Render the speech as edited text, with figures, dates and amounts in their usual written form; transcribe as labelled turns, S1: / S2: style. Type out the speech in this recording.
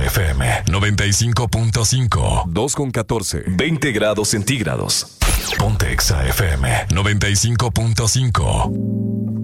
S1: FM 95.5.
S2: 2:14. 20 grados centígrados.
S1: Ponte Exa FM 95.5.